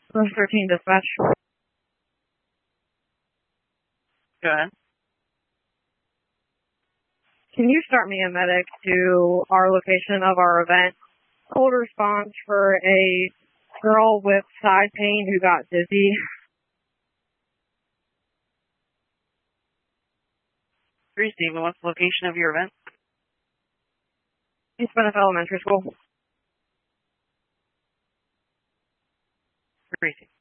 Post 13 dispatch. Go ahead. Can you start me a medic to our location of our event? Cold response for a girl with side pain who got dizzy. Stephen, what's the location of your event? East Bennett Elementary School.